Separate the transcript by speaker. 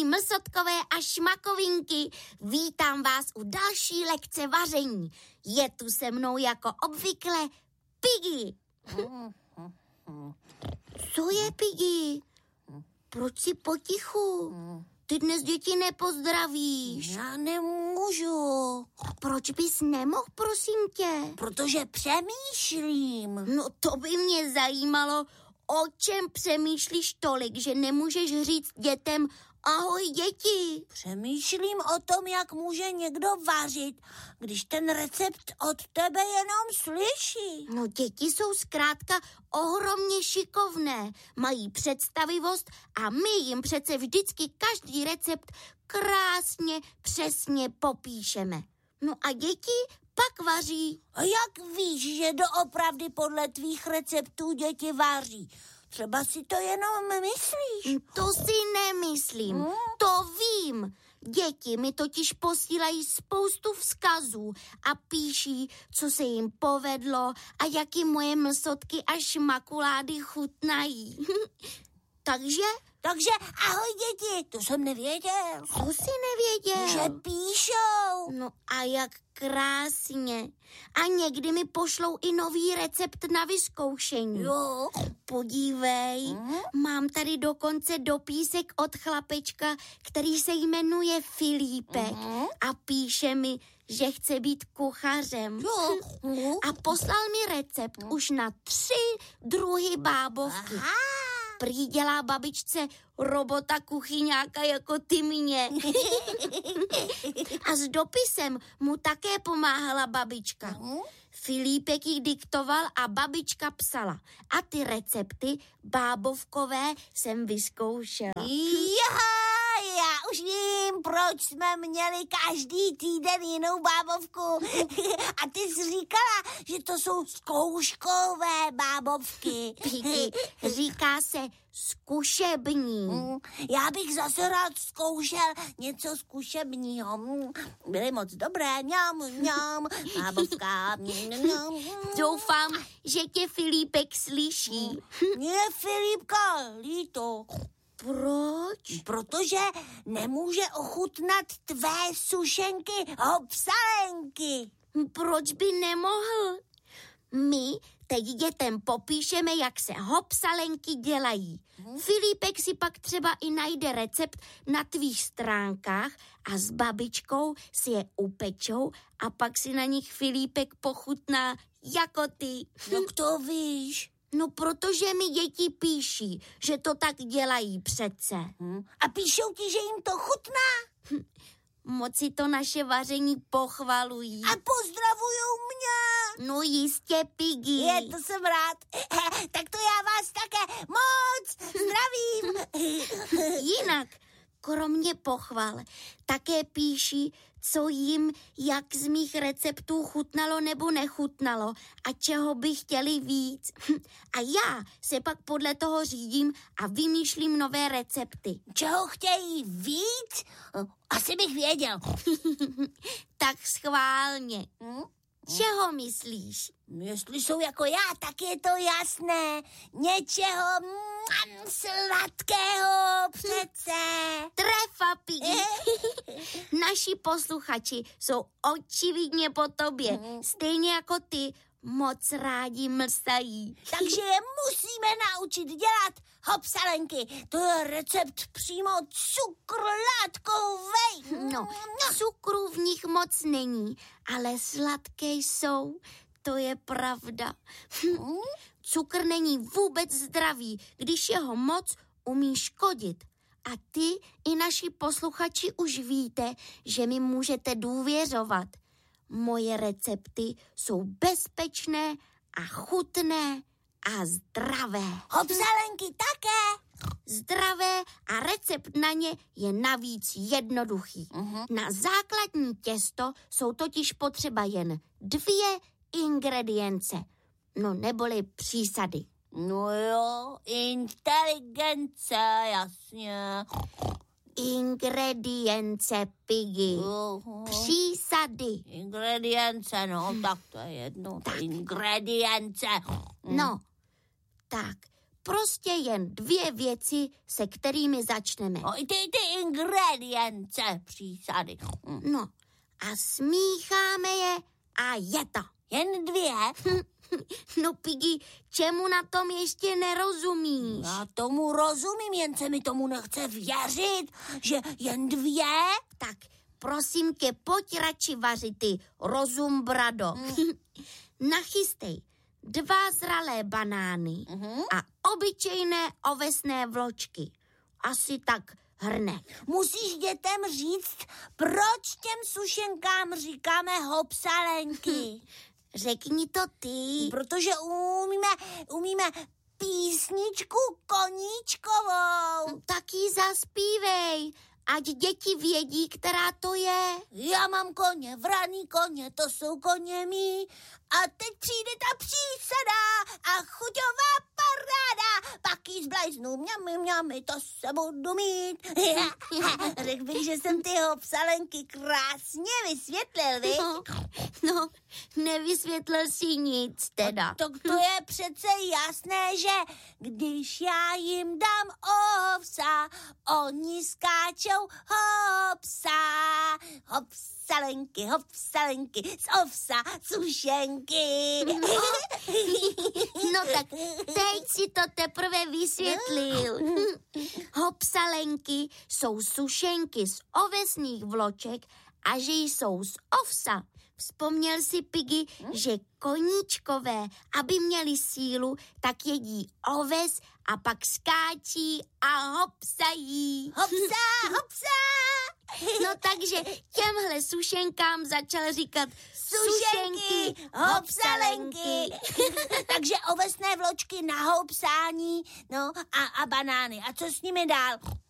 Speaker 1: milí mlsotkové a šmakovinky, vítám vás u další lekce vaření. Je tu se mnou jako obvykle Piggy. Co je, Piggy? Proč si potichu? Ty dnes děti nepozdravíš.
Speaker 2: Já nemůžu.
Speaker 1: Proč bys nemohl, prosím tě?
Speaker 2: Protože přemýšlím.
Speaker 1: No to by mě zajímalo, o čem přemýšlíš tolik, že nemůžeš říct dětem ahoj děti.
Speaker 2: Přemýšlím o tom, jak může někdo vařit, když ten recept od tebe jenom slyší.
Speaker 1: No děti jsou zkrátka ohromně šikovné, mají představivost a my jim přece vždycky každý recept krásně, přesně popíšeme. No a děti pak vaří.
Speaker 2: A jak víš, že doopravdy podle tvých receptů děti vaří? Třeba si to jenom myslíš.
Speaker 1: To si nemyslím, to vím. Děti mi totiž posílají spoustu vzkazů a píší, co se jim povedlo a jak jim moje mlsotky a šmakulády chutnají. Takže
Speaker 2: ahoj děti, to jsem nevěděl.
Speaker 1: co jsi nevěděl?
Speaker 2: Že píšou.
Speaker 1: No a jak krásně. A někdy mi pošlou i nový recept na vyzkoušení.
Speaker 2: Jo.
Speaker 1: Podívej, mám tady dokonce dopísek od chlapečka, který se jmenuje Filipek a píše mi, že chce být kuchařem.
Speaker 2: Jo.
Speaker 1: A poslal mi recept už na 3 druhy bábovky.
Speaker 2: Aha.
Speaker 1: Prý dělá babičce robota kuchyňáka jako ty mě. A s dopisem mu také pomáhala babička. Filipek jí diktoval a babička psala. A ty recepty bábovkové jsem vyzkoušela.
Speaker 2: Já už vím, proč jsme měli každý týden jinou bábovku. A ty jsi říkala, že to jsou zkouškové bábovky.
Speaker 1: Piggy, říká se zkušební.
Speaker 2: Já bych zase rád zkoušel něco zkušebního. Byly moc dobré, mňam, bábovka, mňam.
Speaker 1: Doufám, že tě Filipek slyší.
Speaker 2: Mě Filipka líto.
Speaker 1: Proč?
Speaker 2: Protože nemůže ochutnat tvé sušenky hopsalenky.
Speaker 1: Proč by nemohl? My teď dětem popíšeme, jak se hopsalenky dělají. Filipek si pak třeba i najde recept na tvých stránkách a s babičkou si je upečou a pak si na nich Filipek pochutná jako ty.
Speaker 2: Jak to víš?
Speaker 1: No, protože mi děti píší, že to tak dělají přece.
Speaker 2: A píšou ti, že jim to chutná?
Speaker 1: Moc si to naše vaření pochvalují.
Speaker 2: A pozdravujou mě.
Speaker 1: No jistě, Piggy.
Speaker 2: To jsem rád. Tak to já vás také moc zdravím.
Speaker 1: Jinak, kromě pochval, také píší, co jim jak z mých receptů chutnalo nebo nechutnalo a čeho by chtěli víc. A já se pak podle toho řídím a vymýšlím nové recepty.
Speaker 2: Čeho chtějí víc? Asi bych věděl.
Speaker 1: Tak schválně. Čeho myslíš?
Speaker 2: Jestli jsou jako já, tak je to jasné. Něčeho sladkého přece.
Speaker 1: Trefa, Piggy. Naši posluchači jsou očividně po tobě. Stejně jako ty moc rádi mlsají.
Speaker 2: Takže je musíme naučit dělat hopsalenky. To je recept přímo cukrlátkovej.
Speaker 1: No, cukru v nich moc není, ale sladké jsou. To je pravda. Cukr není vůbec zdravý, když jeho moc umí škodit. A ty i naši posluchači už víte, že mi můžete důvěřovat. Moje recepty jsou bezpečné a chutné a zdravé.
Speaker 2: Hopsalenky také.
Speaker 1: Zdravé a recept na ně je navíc jednoduchý. Na základní těsto jsou totiž potřeba jen 2 ingredience, no neboli přísady.
Speaker 2: No jo, inteligence, jasně.
Speaker 1: Ingredience, Piggy. Přísady.
Speaker 2: Ingredience, no tak to je jedno. Ingredience.
Speaker 1: No, tak prostě jen 2 věci, se kterými začneme.
Speaker 2: No i ty ingredience přísady.
Speaker 1: No a smícháme je a je to.
Speaker 2: Jen 2?
Speaker 1: No Piggy, čemu na tom ještě nerozumíš?
Speaker 2: Já tomu rozumím, jen se mi tomu nechce věřit, že jen 2?
Speaker 1: Tak prosím tě, pojď radši vařit ty, rozumbrado. Nachystej 2 zralé banány a obyčejné ovesné vločky. Asi tak hrnek.
Speaker 2: Musíš dětem říct, proč těm sušenkám říkáme hopsalenky.
Speaker 1: Řekni to ty.
Speaker 2: Protože umíme písničku koníčkovou.
Speaker 1: Tak ji zaspívej, ať děti vědí, která to je.
Speaker 2: Já mám koně, vraný koně, to jsou koně mí. A teď přijde ta přísada a chuťová paráda. Pak jí zblajznu mňamy, to se budu mít. Řekl bych, že jsem ty hopsalenky krásně vysvětlil, viď?
Speaker 1: No, nevysvětlil si nic teda.
Speaker 2: To je přece jasné, že když já jim dám ovsa, oni skáčou hopsa. Hopsalenky, z ovsa, sušenky.
Speaker 1: No tak teď si to teprve vysvětlil. Hopsalenky jsou sušenky z ovesných vloček a že jsou z ovsa. Vzpomněl si Piggy, že koníčkové, aby měli sílu, tak jedí oves a pak skáčí a hopsají.
Speaker 2: Hopsa.
Speaker 1: No takže těmhle sušenkám začal říkat sušenky, hopsalenky.
Speaker 2: Takže ovesné vločky na hopsání, no a banány. A co s nimi dál?